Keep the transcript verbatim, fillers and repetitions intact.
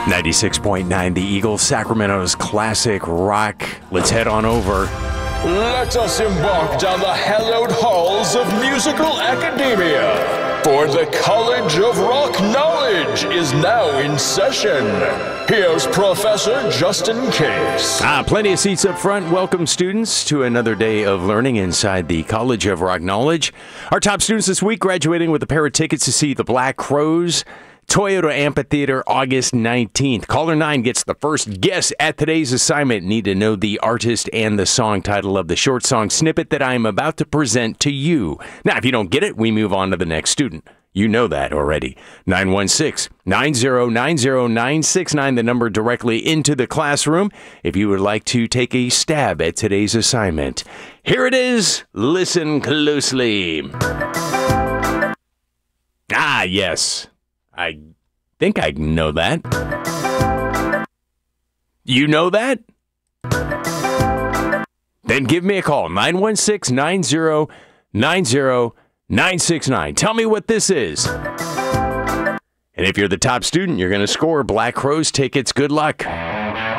ninety-six point nine The Eagle, Sacramento's classic rock. Let's head on over. Let us embark down the hallowed halls of musical academia, for the College of Rock Knowledge is now in session. Here's Professor Justin Case. Ah, plenty of seats up front. Welcome, students, to another day of learning inside the College of Rock Knowledge. Our top students this week graduating with a pair of tickets to see the Black Crowes, Toyota Amphitheater, August nineteenth. Caller nine gets the first guess at today's assignment. Need to know the artist and the song title of the short song snippet that I am about to present to you. Now, if you don't get it, we move on to the next student. You know that already. nine one six, nine zero nine zero, nine six nine, the number directly into the classroom if you would like to take a stab at today's assignment. Here it is. Listen closely. Ah, yes. I think I know that. You know that? Then give me a call, nine one six, nine zero nine zero, nine six nine. Tell me what this is. And if you're the top student, you're going to score Black Crowes tickets. Good luck.